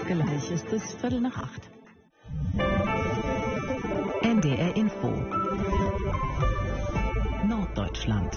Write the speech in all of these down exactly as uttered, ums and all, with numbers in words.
gleich ist es Viertel nach acht. N D R Info Norddeutschland.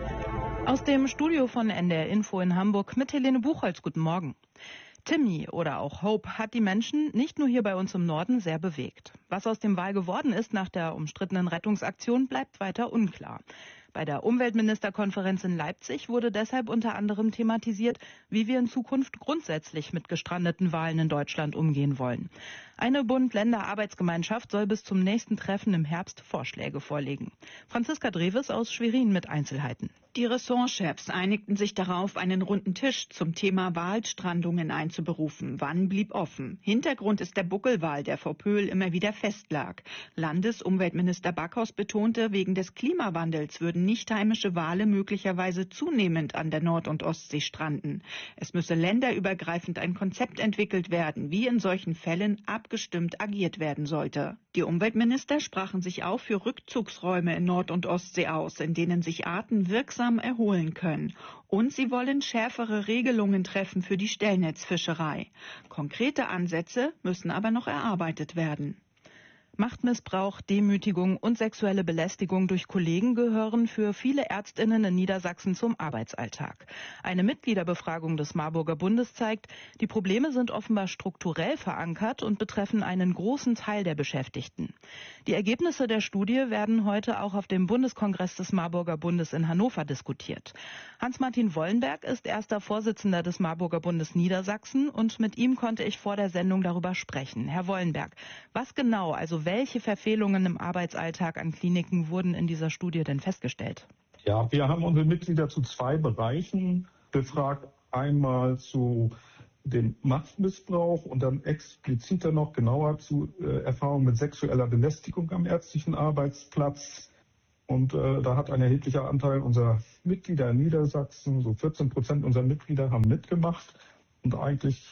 Aus dem Studio von N D R Info in Hamburg mit Helene Buchholz. Guten Morgen. Timmy oder auch Hope hat die Menschen nicht nur hier bei uns im Norden sehr bewegt. Was aus dem Wal geworden ist nach der umstrittenen Rettungsaktion, bleibt weiter unklar. Bei der Umweltministerkonferenz in Leipzig wurde deshalb unter anderem thematisiert, wie wir in Zukunft grundsätzlich mit gestrandeten Walen in Deutschland umgehen wollen. Eine Bund-Länder-Arbeitsgemeinschaft soll bis zum nächsten Treffen im Herbst Vorschläge vorlegen. Franziska Dreves aus Schwerin mit Einzelheiten. Die Ressortchefs einigten sich darauf, einen runden Tisch zum Thema Walstrandungen einzuberufen. Wann blieb offen? Hintergrund ist der Buckelwal, der vor Pöhl immer wieder festlag. Landesumweltminister Backhaus betonte, wegen des Klimawandels würden nicht-heimische Wale möglicherweise zunehmend an der Nord- und Ostsee stranden. Es müsse länderübergreifend ein Konzept entwickelt werden, wie in solchen Fällen abgestimmt agiert werden sollte. Die Umweltminister sprachen sich auch für Rückzugsräume in Nord- und Ostsee aus, in denen sich Arten wirksam erholen können. Und sie wollen schärfere Regelungen treffen für die Stellnetzfischerei. Konkrete Ansätze müssen aber noch erarbeitet werden. Machtmissbrauch, Demütigung und sexuelle Belästigung durch Kollegen gehören für viele Ärztinnen in Niedersachsen zum Arbeitsalltag. Eine Mitgliederbefragung des Marburger Bundes zeigt, die Probleme sind offenbar strukturell verankert und betreffen einen großen Teil der Beschäftigten. Die Ergebnisse der Studie werden heute auch auf dem Bundeskongress des Marburger Bundes in Hannover diskutiert. Hans-Martin Wollenberg ist erster Vorsitzender des Marburger Bundes Niedersachsen und mit ihm konnte ich vor der Sendung darüber sprechen. Herr Wollenberg, was genau, also welche Verfehlungen im Arbeitsalltag an Kliniken wurden in dieser Studie denn festgestellt? Ja, wir haben unsere Mitglieder zu zwei Bereichen befragt. Einmal zu dem Machtmissbrauch und dann expliziter noch genauer zu äh, Erfahrungen mit sexueller Belästigung am ärztlichen Arbeitsplatz. Und äh, da hat ein erheblicher Anteil unserer Mitglieder in Niedersachsen, so vierzehn Prozent unserer Mitglieder haben mitgemacht. Und eigentlich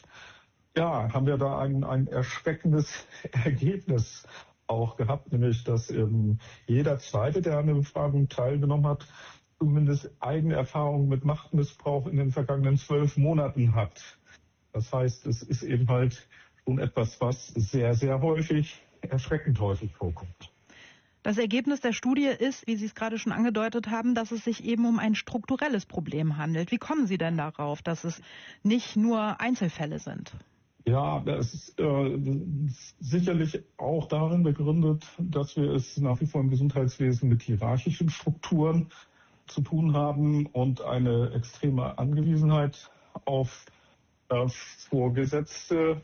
ja, haben wir da ein, ein erschreckendes Ergebnis auch gehabt, nämlich dass ähm, jeder Zweite, der an der Befragung teilgenommen hat, zumindest eigene Erfahrungen mit Machtmissbrauch in den vergangenen zwölf Monaten hat. Das heißt, es ist eben halt schon etwas, was sehr, sehr häufig, erschreckend häufig vorkommt. Das Ergebnis der Studie ist, wie Sie es gerade schon angedeutet haben, dass es sich eben um ein strukturelles Problem handelt. Wie kommen Sie denn darauf, dass es nicht nur Einzelfälle sind? Ja, das ist äh, sicherlich auch darin begründet, dass wir es nach wie vor im Gesundheitswesen mit hierarchischen Strukturen zu tun haben und eine extreme Angewiesenheit auf äh, Vorgesetzte,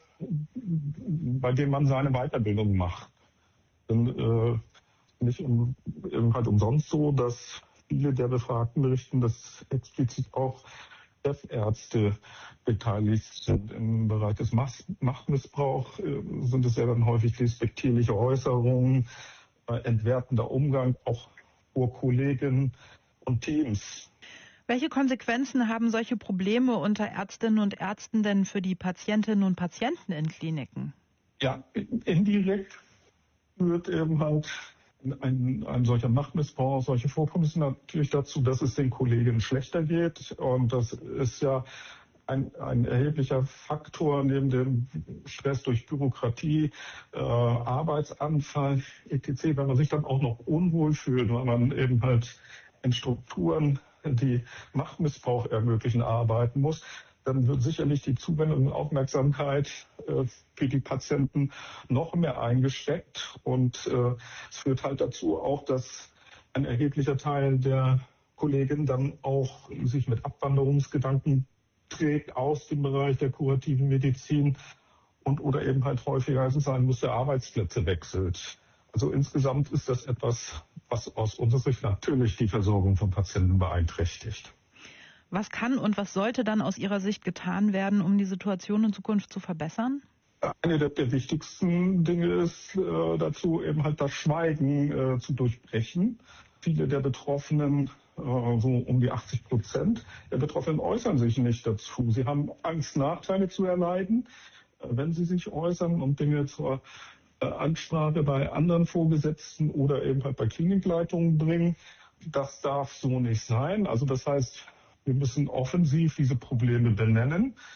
bei denen man seine Weiterbildung macht. Denn äh, nicht um, eben halt umsonst so, dass viele der Befragten berichten, dass explizit auch Chefärzte beteiligt sind. Im Bereich des Machtmissbrauchs sind es ja dann häufig despektierliche Äußerungen, entwertender Umgang auch vor Kollegen und Teams. Welche Konsequenzen haben solche Probleme unter Ärztinnen und Ärzten denn für die Patientinnen und Patienten in Kliniken? Ja, indirekt führt eben halt Ein, ein solcher Machtmissbrauch, solche Vorkommnisse natürlich dazu, dass es den Kollegen schlechter geht. Und das ist ja ein, ein erheblicher Faktor neben dem Stress durch Bürokratie, äh, Arbeitsanfall, et cetera. Wenn man sich dann auch noch unwohl fühlt, weil man eben halt in Strukturen, die Machtmissbrauch ermöglichen, arbeiten muss, dann wird sicherlich die Zuwendung und Aufmerksamkeit äh, für die Patienten noch mehr eingeschränkt. Und äh, es führt halt dazu auch, dass ein erheblicher Teil der Kollegen dann auch sich mit Abwanderungsgedanken trägt aus dem Bereich der kurativen Medizin und oder eben halt häufiger, als es sein muss, der Arbeitsplätze wechselt. Also insgesamt ist das etwas, was aus unserer Sicht natürlich die Versorgung von Patienten beeinträchtigt. Was kann und was sollte dann aus Ihrer Sicht getan werden, um die Situation in Zukunft zu verbessern? Eine der, der wichtigsten Dinge ist äh, dazu eben halt das Schweigen äh, zu durchbrechen. Viele der Betroffenen, äh, so um die achtzig Prozent der Betroffenen äußern sich nicht dazu. Sie haben Angst, Nachteile zu erleiden, äh, wenn sie sich äußern und Dinge zur äh, Ansprache bei anderen Vorgesetzten oder eben halt bei Klinikleitungen bringen. Das darf so nicht sein. Also das heißt, wir müssen offensiv diese Probleme benennen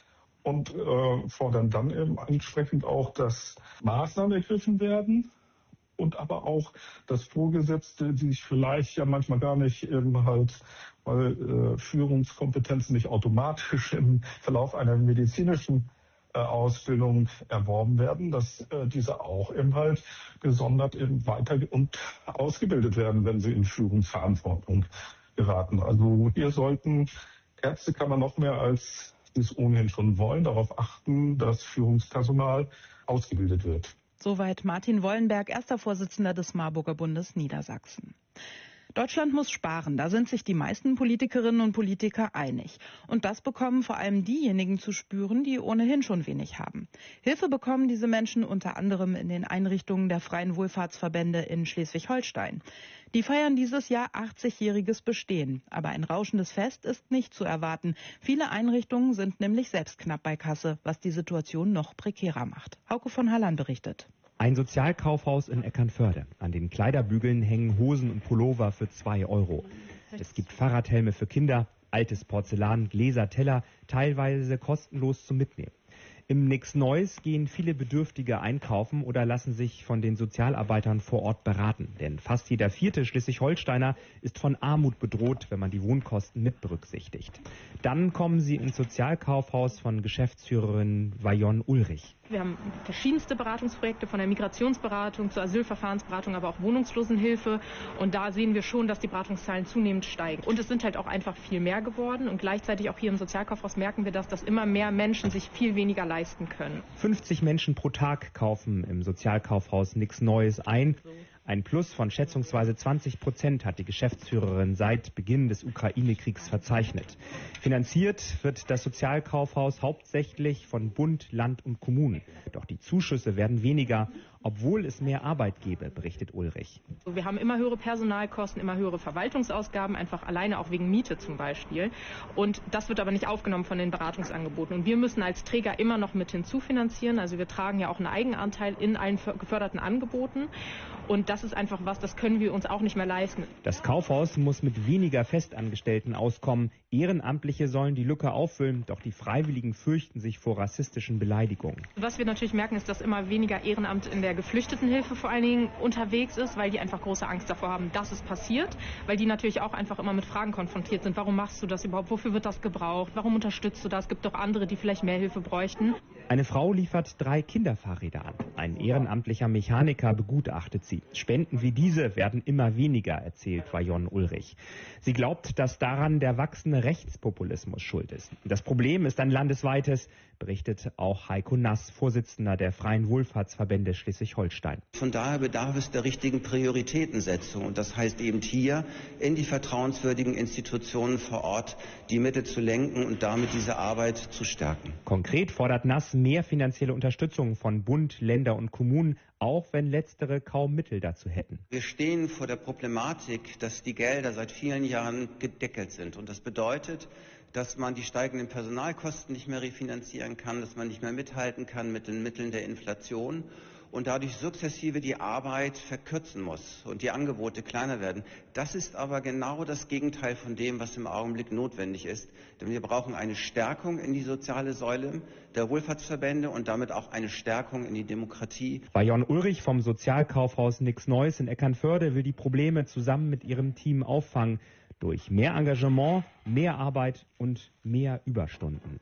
und äh, fordern dann eben entsprechend auch, dass Maßnahmen ergriffen werden und aber auch, dass Vorgesetzte, die sich vielleicht ja manchmal gar nicht eben halt, weil äh, Führungskompetenzen nicht automatisch im Verlauf einer medizinischen äh, Ausbildung erworben werden, dass äh, diese auch eben halt gesondert eben weiter und ausgebildet werden, wenn sie in Führungsverantwortung geraten. Also hier sollten Ärztekammer noch mehr als sie es ohnehin schon wollen, darauf achten, dass Führungspersonal ausgebildet wird. Soweit Martin Wollenberg, erster Vorsitzender des Marburger Bundes Niedersachsen. Deutschland muss sparen, da sind sich die meisten Politikerinnen und Politiker einig. Und das bekommen vor allem diejenigen zu spüren, die ohnehin schon wenig haben. Hilfe bekommen diese Menschen unter anderem in den Einrichtungen der freien Wohlfahrtsverbände in Schleswig-Holstein. Die feiern dieses Jahr achtzigjähriges Bestehen. Aber ein rauschendes Fest ist nicht zu erwarten. Viele Einrichtungen sind nämlich selbst knapp bei Kasse, was die Situation noch prekärer macht. Hauke von Halland berichtet. Ein Sozialkaufhaus in Eckernförde. An den Kleiderbügeln hängen Hosen und Pullover für zwei Euro. Es gibt Fahrradhelme für Kinder, altes Porzellan, Gläser, Teller, teilweise kostenlos zum Mitnehmen. Im Nix Neues gehen viele Bedürftige einkaufen oder lassen sich von den Sozialarbeitern vor Ort beraten. Denn fast jeder vierte Schleswig-Holsteiner ist von Armut bedroht, wenn man die Wohnkosten mit berücksichtigt. Dann kommen sie ins Sozialkaufhaus von Geschäftsführerin Vajon Ulrich. Wir haben verschiedenste Beratungsprojekte, von der Migrationsberatung zur Asylverfahrensberatung, aber auch Wohnungslosenhilfe. Und da sehen wir schon, dass die Beratungszahlen zunehmend steigen. Und es sind halt auch einfach viel mehr geworden. Und gleichzeitig auch hier im Sozialkaufhaus merken wir, dass, dass immer mehr Menschen sich viel weniger leisten können. fünfzig Menschen pro Tag kaufen im Sozialkaufhaus Nix Neues ein. Ein Plus von schätzungsweise zwanzig Prozent hat die Geschäftsführerin seit Beginn des Ukraine-Kriegs verzeichnet. Finanziert wird das Sozialkaufhaus hauptsächlich von Bund, Land und Kommunen. Doch die Zuschüsse werden weniger, obwohl es mehr Arbeit gebe, berichtet Ulrich. Wir haben immer höhere Personalkosten, immer höhere Verwaltungsausgaben, einfach alleine auch wegen Miete zum Beispiel. Und das wird aber nicht aufgenommen von den Beratungsangeboten. Und wir müssen als Träger immer noch mit hinzufinanzieren. Also wir tragen ja auch einen Eigenanteil in allen geförderten Angeboten. Und das ist einfach was, das können wir uns auch nicht mehr leisten. Das Kaufhaus muss mit weniger Festangestellten auskommen. Ehrenamtliche sollen die Lücke auffüllen, doch die Freiwilligen fürchten sich vor rassistischen Beleidigungen. Was wir natürlich merken, ist, dass immer weniger Ehrenamt in der Geflüchtetenhilfe vor allen Dingen unterwegs ist, weil die einfach große Angst davor haben, dass es passiert. Weil die natürlich auch einfach immer mit Fragen konfrontiert sind. Warum machst du das überhaupt? Wofür wird das gebraucht? Warum unterstützt du das? Es gibt doch andere, die vielleicht mehr Hilfe bräuchten. Eine Frau liefert drei Kinderfahrräder an. Ein ehrenamtlicher Mechaniker begutachtet sie. Spenden wie diese werden immer weniger, erzählt Vajon Ulrich. Sie glaubt, dass daran der wachsende Rechtspopulismus schuld ist. Das Problem ist ein landesweites, berichtet auch Heiko Nass, Vorsitzender der Freien Wohlfahrtsverbände Schleswig-Holstein. Von daher bedarf es der richtigen Prioritätensetzung. Und das heißt eben hier in die vertrauenswürdigen Institutionen vor Ort die Mittel zu lenken und damit diese Arbeit zu stärken. Konkret fordert Nass mehr finanzielle Unterstützung von Bund, Länder und Kommunen, auch wenn letztere kaum Mittel dazu hätten. Wir stehen vor der Problematik, dass die Gelder seit vielen Jahren gedeckelt sind. Und das bedeutet, dass man die steigenden Personalkosten nicht mehr refinanzieren kann, dass man nicht mehr mithalten kann mit den Mitteln der Inflation und dadurch sukzessive die Arbeit verkürzen muss und die Angebote kleiner werden. Das ist aber genau das Gegenteil von dem, was im Augenblick notwendig ist. Denn wir brauchen eine Stärkung in die soziale Säule der Wohlfahrtsverbände und damit auch eine Stärkung in die Demokratie. Vajon Ulrich vom Sozialkaufhaus Nix Neues in Eckernförde will die Probleme zusammen mit ihrem Team auffangen. Durch mehr Engagement, mehr Arbeit und mehr Überstunden.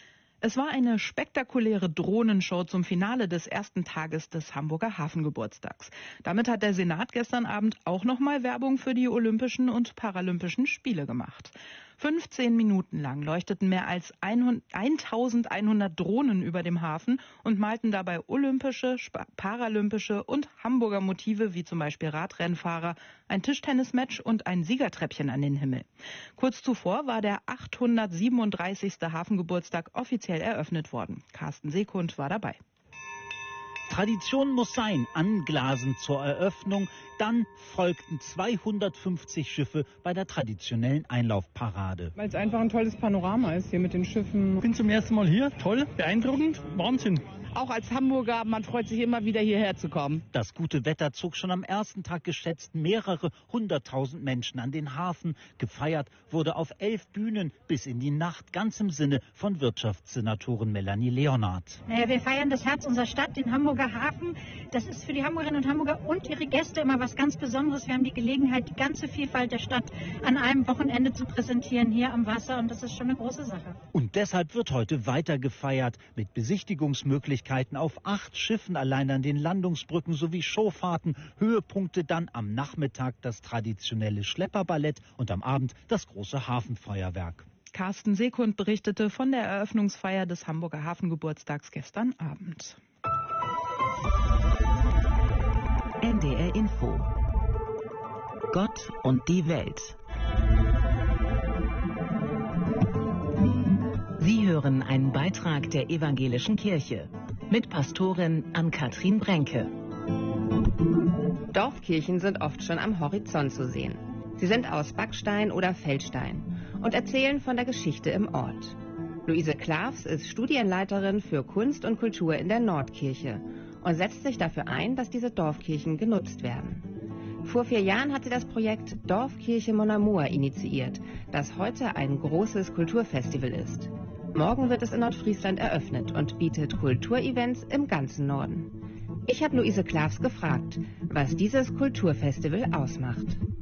Es war eine spektakuläre Drohnenshow zum Finale des ersten Tages des Hamburger Hafengeburtstags. Damit hat der Senat gestern Abend auch nochmal Werbung für die Olympischen und Paralympischen Spiele gemacht. fünfzehn Minuten lang leuchteten mehr als eintausendeinhundert Drohnen über dem Hafen und malten dabei olympische, paralympische und Hamburger Motive wie zum Beispiel Radrennfahrer, ein Tischtennismatch und ein Siegertreppchen an den Himmel. Kurz zuvor war der achthundertsiebenunddreißigste Hafengeburtstag offiziell eröffnet worden. Carsten Sekund war dabei. Tradition muss sein, anglasen zur Eröffnung. Dann folgten zweihundertfünfzig Schiffe bei der traditionellen Einlaufparade. Weil es einfach ein tolles Panorama ist hier mit den Schiffen. Ich bin zum ersten Mal hier, toll, beeindruckend, Wahnsinn. auch als Hamburger, man freut sich immer wieder hierher zu kommen. Das gute Wetter zog schon am ersten Tag geschätzt mehrere hunderttausend Menschen an den Hafen. Gefeiert wurde auf elf Bühnen bis in die Nacht, ganz im Sinne von Wirtschaftssenatorin Melanie Leonhardt. Naja, wir feiern das Herz unserer Stadt, den Hamburger Hafen. Das ist für die Hamburgerinnen und Hamburger und ihre Gäste immer was ganz Besonderes. Wir haben die Gelegenheit, die ganze Vielfalt der Stadt an einem Wochenende zu präsentieren hier am Wasser, und das ist schon eine große Sache. Und deshalb wird heute weiter gefeiert mit Besichtigungsmöglichkeiten auf acht Schiffen allein an den Landungsbrücken sowie Showfahrten. Höhepunkte dann am Nachmittag das traditionelle Schlepperballett und am Abend das große Hafenfeuerwerk. Carsten Sekund berichtete von der Eröffnungsfeier des Hamburger Hafengeburtstags gestern Abend. N D R Info. Gott und die Welt. Sie hören einen Beitrag der Evangelischen Kirche mit Pastorin Ann-Kathrin Brenke. Dorfkirchen sind oft schon am Horizont zu sehen. Sie sind aus Backstein oder Feldstein und erzählen von der Geschichte im Ort. Luise Klavs ist Studienleiterin für Kunst und Kultur in der Nordkirche und setzt sich dafür ein, dass diese Dorfkirchen genutzt werden. Vor vier Jahren hat sie das Projekt Dorfkirche Mon Amour initiiert, das heute ein großes Kulturfestival ist. Morgen wird es in Nordfriesland eröffnet und bietet Kulturevents im ganzen Norden. Ich habe Luise Klavs gefragt, was dieses Kulturfestival ausmacht.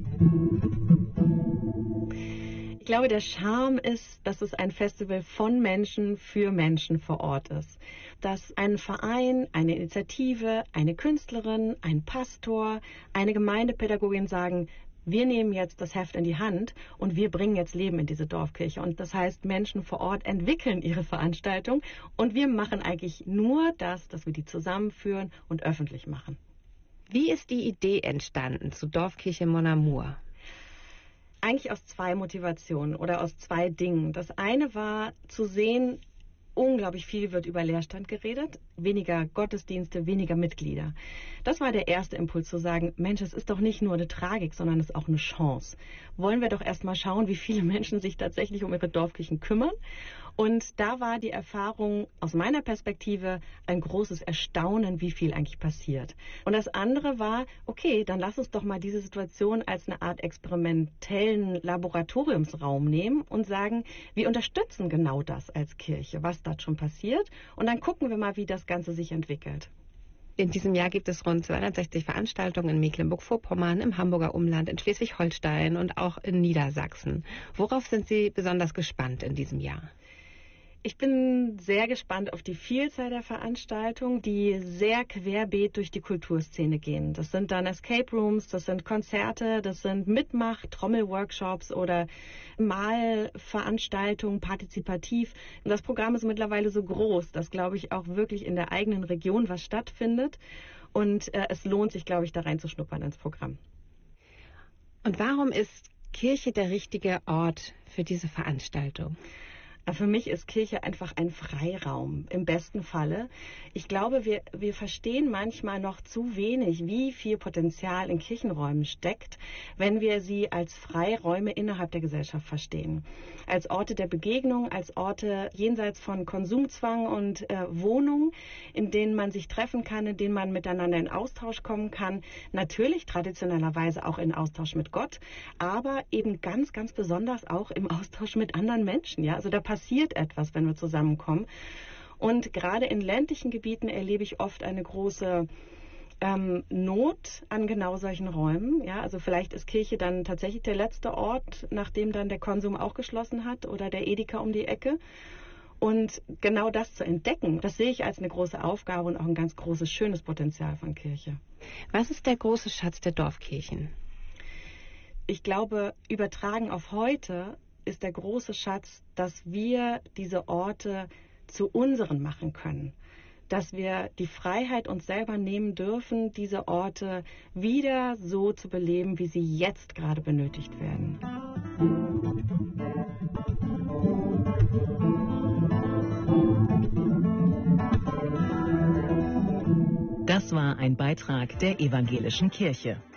Ich glaube, der Charme ist, dass es ein Festival von Menschen für Menschen vor Ort ist. Dass ein Verein, eine Initiative, eine Künstlerin, ein Pastor, eine Gemeindepädagogin sagen, wir nehmen jetzt das Heft in die Hand und wir bringen jetzt Leben in diese Dorfkirche. Und das heißt, Menschen vor Ort entwickeln ihre Veranstaltung und wir machen eigentlich nur das, dass wir die zusammenführen und öffentlich machen. Wie ist die Idee entstanden zu Dorfkirche Mon Amour? Eigentlich aus zwei Motivationen oder aus zwei Dingen. Das eine war zu sehen, unglaublich viel wird über Leerstand geredet, weniger Gottesdienste, weniger Mitglieder. Das war der erste Impuls zu sagen, Mensch, es ist doch nicht nur eine Tragik, sondern es ist auch eine Chance. Wollen wir doch erst mal schauen, wie viele Menschen sich tatsächlich um ihre Dorfkirchen kümmern. Und da war die Erfahrung aus meiner Perspektive ein großes Erstaunen, wie viel eigentlich passiert. Und das andere war, okay, dann lass uns doch mal diese Situation als eine Art experimentellen Laboratoriumsraum nehmen und sagen, wir unterstützen genau das als Kirche, was dort schon passiert. Und dann gucken wir mal, wie das Ganze sich entwickelt. In diesem Jahr gibt es rund zweihundertsechzig Veranstaltungen in Mecklenburg-Vorpommern, im Hamburger Umland, in Schleswig-Holstein und auch in Niedersachsen. Worauf sind Sie besonders gespannt in diesem Jahr? Ich bin sehr gespannt auf die Vielzahl der Veranstaltungen, die sehr querbeet durch die Kulturszene gehen. Das sind dann Escape Rooms, das sind Konzerte, das sind Mitmach-, Trommelworkshops oder Malveranstaltungen, partizipativ. Und das Programm ist mittlerweile so groß, dass, glaube ich, auch wirklich in der eigenen Region was stattfindet. Und äh, es lohnt sich, glaube ich, da reinzuschnuppern ins Programm. Und warum ist Kirche der richtige Ort für diese Veranstaltung? Für mich ist Kirche einfach ein Freiraum, im besten Falle. Ich glaube, wir, wir verstehen manchmal noch zu wenig, wie viel Potenzial in Kirchenräumen steckt, wenn wir sie als Freiräume innerhalb der Gesellschaft verstehen. Als Orte der Begegnung, als Orte jenseits von Konsumzwang und äh, Wohnung, in denen man sich treffen kann, in denen man miteinander in Austausch kommen kann. Natürlich traditionellerweise auch in Austausch mit Gott, aber eben ganz, ganz besonders auch im Austausch mit anderen Menschen. Ja, also da passiert etwas, wenn wir zusammenkommen. Und gerade in ländlichen Gebieten erlebe ich oft eine große ähm, Not an genau solchen Räumen. Ja, also vielleicht ist Kirche dann tatsächlich der letzte Ort, nachdem dann der Konsum auch geschlossen hat oder der Edeka um die Ecke. Und genau das zu entdecken, das sehe ich als eine große Aufgabe und auch ein ganz großes, schönes Potenzial von Kirche. Was ist der große Schatz der Dorfkirchen? Ich glaube, übertragen auf heute ist der große Schatz, dass wir diese Orte zu unseren machen können. Dass wir die Freiheit uns selber nehmen dürfen, diese Orte wieder so zu beleben, wie sie jetzt gerade benötigt werden. Das war ein Beitrag der Evangelischen Kirche.